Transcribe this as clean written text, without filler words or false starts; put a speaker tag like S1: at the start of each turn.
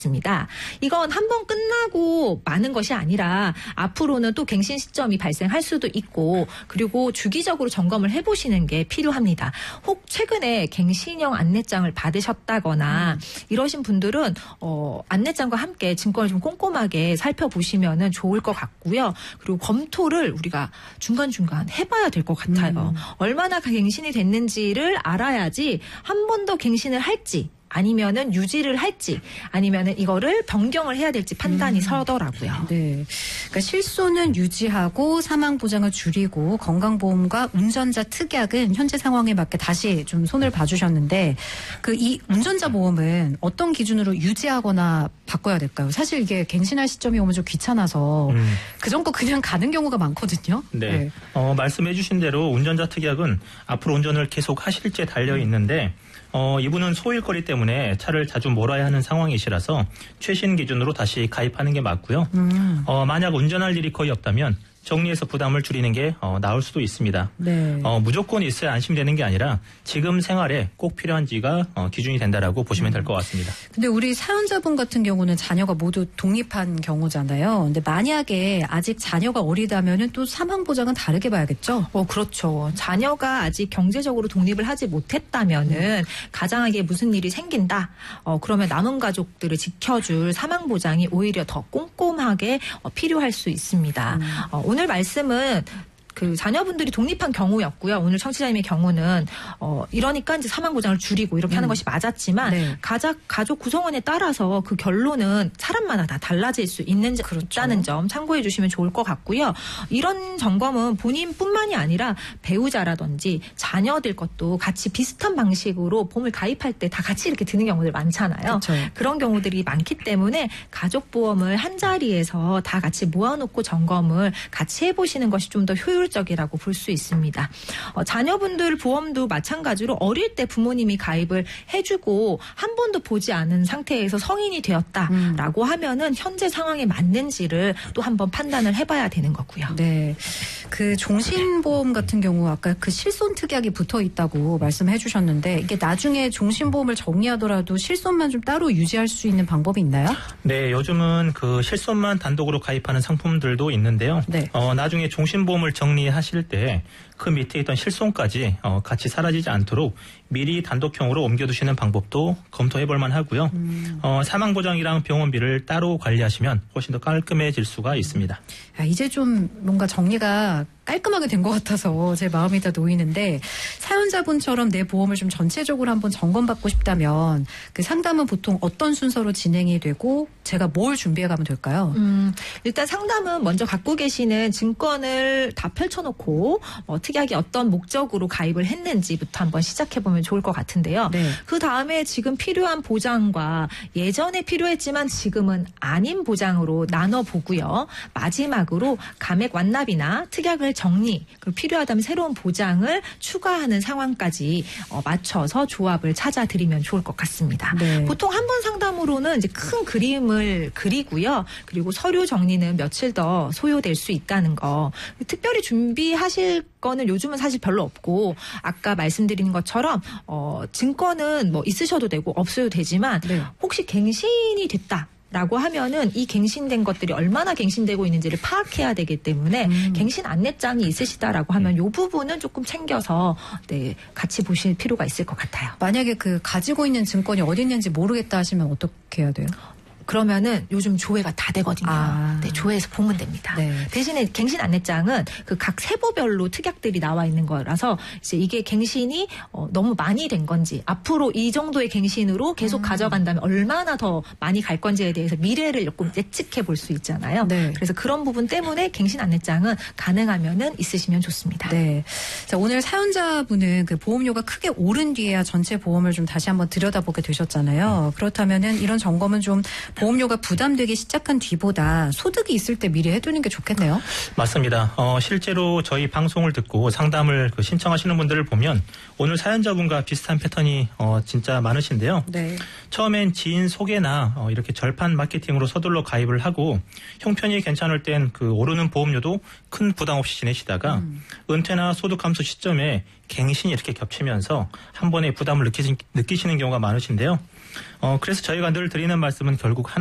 S1: 있습니다. 이건 한 번 끝나고 마는 것이 아니라 앞으로는 또 갱신 시점이 발생할 수도 있고 그리고 주기적으로 점검을 해보시는 게 필요합니다. 혹 최근에 갱신형 안내장을 받으셨다거나 이러신 분들은 안내장과 함께 증권을 좀 꼼꼼하게 살펴보시면 좋을 것 같고요. 그리고 검토를 우리가 중간중간 해봐야 될 것 같아요. 얼마나 갱신이 됐는지를 알아야지 한 번 더 갱신을 할지 아니면은 유지를 할지 아니면은 이거를 변경을 해야 될지 판단이 서더라고요.
S2: 네. 그러니까 실손은 유지하고 사망 보장을 줄이고 건강보험과 운전자 특약은 현재 상황에 맞게 다시 좀 손을 봐주셨는데 이 운전자 보험은 어떤 기준으로 유지하거나 바꿔야 될까요? 사실 이게 갱신할 시점이 오면 좀 귀찮아서 그전 거 그냥 가는 경우가 많거든요.
S3: 네. 말씀해 주신 대로 운전자 특약은 앞으로 운전을 계속 하실지에 달려 있는데 이분은 소일거리 때문에 차를 자주 몰아야 하는 상황이시라서 최신 기준으로 다시 가입하는 게 맞고요. 만약 운전할 일이 거의 없다면 정리해서 부담을 줄이는 게 나을 수도 있습니다.
S2: 네.
S3: 무조건 있어야 안심되는 게 아니라 지금 생활에 꼭 필요한지가 기준이 된다라고 보시면 될 것 같습니다.
S2: 근데 우리 사연자분 같은 경우는 자녀가 모두 독립한 경우잖아요. 근데 만약에 아직 자녀가 어리다면은 또 사망 보장은 다르게 봐야겠죠?
S1: 그렇죠. 자녀가 아직 경제적으로 독립을 하지 못했다면은 가장에게 무슨 일이 생긴다. 그러면 남은 가족들을 지켜줄 사망 보장이 오히려 더 꼼꼼하게 필요할 수 있습니다. 오늘 말씀은 그 자녀분들이 독립한 경우였고요. 오늘 청취자님의 경우는 이러니까 이제 사망 보장을 줄이고 이렇게 하는 것이 맞았지만
S2: 네.
S1: 가족 구성원에 따라서 그 결론은 사람마다 다 달라질 수 있다는 점 참고해 주시면 좋을 것 같고요. 이런 점검은 본인뿐만이 아니라 배우자라든지 자녀들 것도 같이 비슷한 방식으로 보험을 가입할 때 다 같이 이렇게 드는 경우들 많잖아요.
S2: 그렇죠.
S1: 그런 경우들이 많기 때문에 가족보험을 한 자리에서 다 같이 모아놓고 점검을 같이 해보시는 것이 좀 더 효율적이라고 볼 수 있습니다. 자녀분들 보험도 마찬가지로 어릴 때 부모님이 가입을 해주고 한 번도 보지 않은 상태에서 성인이 되었다라고 하면은 현재 상황에 맞는지를 또 한번 판단을 해봐야 되는 거고요.
S2: 네. 그 종신보험 같은 경우 아까 그 실손 특약이 붙어 있다고 말씀해 주셨는데 이게 나중에 종신보험을 정리하더라도 실손만 좀 따로 유지할 수 있는 방법이 있나요?
S3: 네, 요즘은 그 실손만 단독으로 가입하는 상품들도 있는데요.
S2: 네.
S3: 나중에 종신보험을 정리하실 때 그 밑에 있던 실손까지 같이 사라지지 않도록 미리 단독형으로 옮겨두시는 방법도 검토해볼 만하고요. 사망보장이랑 병원비를 따로 관리하시면 훨씬 더 깔끔해질 수가 있습니다.
S2: 이제 좀 뭔가 정리가 깔끔하게 된 것 같아서 제 마음이 다 놓이는데 사연자분처럼 내 보험을 좀 전체적으로 한번 점검받고 싶다면 그 상담은 보통 어떤 순서로 진행이 되고 제가 뭘 준비해가면 될까요?
S1: 일단 상담은 먼저 갖고 계시는 증권을 다 펼쳐놓고 특약이 어떤 목적으로 가입을 했는지부터 한번 시작해보면 좋을 것 같은데요.
S2: 네.
S1: 그 다음에 지금 필요한 보장과 예전에 필요했지만 지금은 아닌 보장으로 나눠보고요. 마지막으로 감액 완납이나 특약을 정리, 그리고 필요하다면 새로운 보장을 추가하는 상황까지 맞춰서 조합을 찾아드리면 좋을 것 같습니다.
S2: 네.
S1: 보통 한 번 상담으로는 이제 큰 그림을 그리고요. 그리고 서류 정리는 며칠 더 소요될 수 있다는 거. 특별히 준비하실 거는 요즘은 사실 별로 없고 아까 말씀드린 것처럼 증권은 뭐 있으셔도 되고 없어도 되지만
S2: 네.
S1: 혹시 갱신이 됐다. 라고 하면은 이 갱신된 것들이 얼마나 갱신되고 있는지를 파악해야 되기 때문에 갱신 안내장이 있으시다라고 하면 이 부분은 조금 챙겨서 같이 보실 필요가 있을 것 같아요.
S2: 만약에 그 가지고 있는 증권이 어디 있는지 모르겠다 하시면 어떻게 해야 돼요?
S1: 그러면은 요즘 조회가 다 되거든요. 네, 조회에서 보면 됩니다.
S2: 네.
S1: 대신에 갱신 안내장은 그 각 세부별로 특약들이 나와 있는 거라서 이제 이게 갱신이 너무 많이 된 건지 앞으로 이 정도의 갱신으로 계속 가져간다면 얼마나 더 많이 갈 건지에 대해서 미래를 조금 예측해 볼 수 있잖아요.
S2: 네.
S1: 그래서 그런 부분 때문에 갱신 안내장은 가능하면은 있으시면 좋습니다.
S2: 네. 자, 오늘 사연자분은 그 보험료가 크게 오른 뒤에야 전체 보험을 좀 다시 한번 들여다보게 되셨잖아요. 그렇다면은 이런 점검은 좀 보험료가 부담되기 시작한 뒤보다 소득이 있을 때 미리 해두는 게 좋겠네요.
S3: 맞습니다. 실제로 저희 방송을 듣고 상담을 신청하시는 분들을 보면 오늘 사연자분과 비슷한 패턴이 진짜 많으신데요.
S2: 네.
S3: 처음엔 지인 소개나 이렇게 절판 마케팅으로 서둘러 가입을 하고 형편이 괜찮을 땐 그 오르는 보험료도 큰 부담 없이 지내시다가 은퇴나 소득 감소 시점에 갱신이 이렇게 겹치면서 한 번에 부담을 느끼시는 경우가 많으신데요. 그래서 저희가 늘 드리는 말씀은 결국